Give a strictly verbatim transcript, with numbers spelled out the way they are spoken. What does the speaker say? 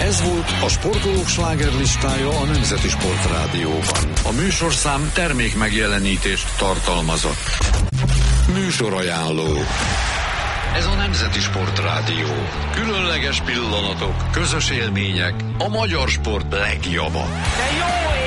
Ez volt a Sportolók slágerlistája a Nemzeti Sportrádióban. A műsorszám termék megjelenítést tartalmazott. Műsorajánló. Ez a Nemzeti Sportrádió. Különleges pillanatok, közös élmények, a magyar sport legjava. De jó